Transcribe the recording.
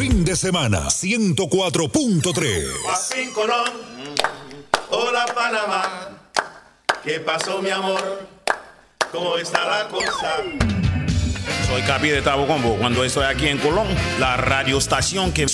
fin de semana, 104.3. Así Colón, hola Panamá, ¿qué pasó mi amor? ¿Cómo está la cosa? Soy Capi de Tabo Combo. Cuando estoy aquí en Colón, la radioestación que